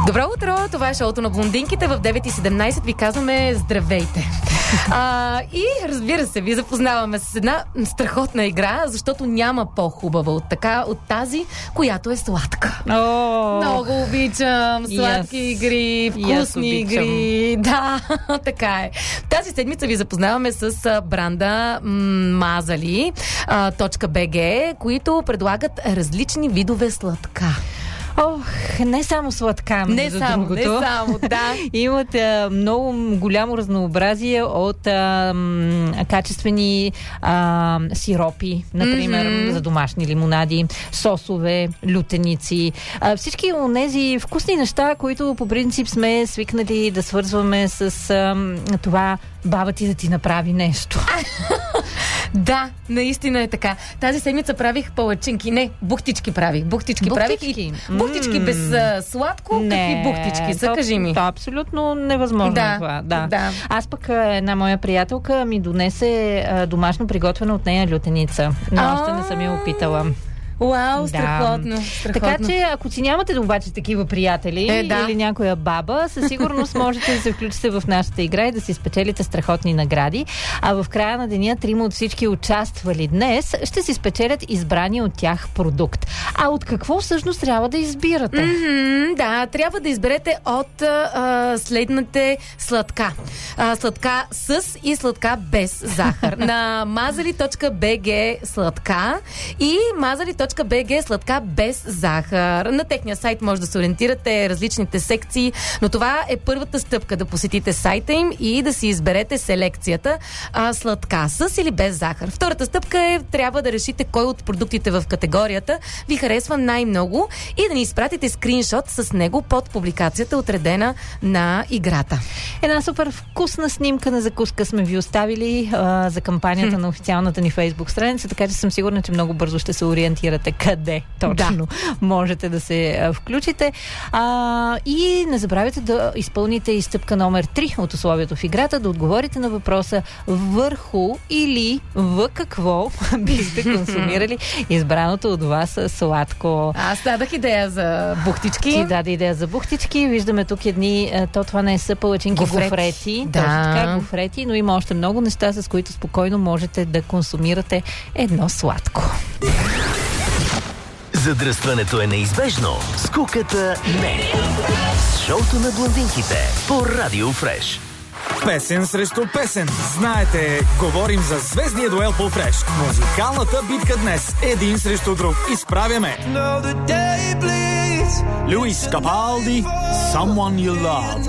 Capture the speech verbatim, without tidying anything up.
Добро утро, това е шоуто на блондинките. В девет и седемнайсет ви казваме здравейте. А, и разбира се, ви запознаваме с една страхотна игра, защото няма по-хубава от така, от тази, която е сладка. О, Много обичам сладки yes. игри, вкусни yes, игри. Да, така е. Тази седмица ви запознаваме с бранда Мазали точка би джи, които предлагат различни видове сладка. Ох, не само сладка, не между само, другото. Не само, да. Имат а, много голямо разнообразие от а, м, качествени а, сиропи, например, mm-hmm. за домашни лимонади, сосове, лютеници. А, всички онези вкусни неща, които по принцип сме свикнали да свързваме с а, това баба ти да ти направи нещо. Да, наистина е така. Тази седмица правих палачинки. Не, бухтички правих. Бухтички, правих. И... Бухтички без а, сладко. Не, какви бухтички са? то, Кажи ми. То абсолютно невъзможно да, това. Да. да. Аз пък една моя приятелка ми донесе а, домашно приготвена от нея лютеница. Но още не съм я опитала. Уау, страхотно, да. страхотно. Така че, ако си нямате да обаче такива приятели е, да. или някоя баба, със сигурност можете да се включите в нашата игра и да си спечелите страхотни награди. А в края на деня трима от всички участвали днес ще си спечелят избрани от тях продукт. А от какво всъщност трябва да избирате? Mm-hmm, да, трябва да изберете от а, следните сладка. А, сладка с и сладка без захар. На мазали точка би джи сладка и мазали точка би джи сладка без захар. На техния сайт може да се ориентирате различните секции, но това е първата стъпка, да посетите сайта им и да си изберете селекцията а, сладка с или без захар. Втората стъпка е, трябва да решите кой от продуктите в категорията ви харесва най-много и да ни изпратите скриншот с него под публикацията, отредена на играта. Една супер вкусна снимка на закуска сме ви оставили а, за кампанията хм. на официалната ни Фейсбук страница, така че съм сигурна, че много бързо ще се ориентирате къде точно да. можете да се а, включите. А, и не забравяйте да изпълните и стъпка номер три от условието в играта, да отговорите на въпроса върху или в какво бихте консумирали избраното от вас сладко. Аз дадах идея за бухтички. Ти даде идея за бухтички. Виждаме тук едни, то това не са палачинки, гофрети. гофрети. Да. Точно така, гофрети, но има още много неща, с които спокойно можете да консумирате едно сладко. Задръстването е неизбежно, скуката не. Шоуто на блондинките по Радио Фреш. Песен срещу песен. Знаете, говорим за звездния дуел по Фреш. Музикалната битка днес. Един срещу друг. Изправяме Луис Капалди, Someone You Love.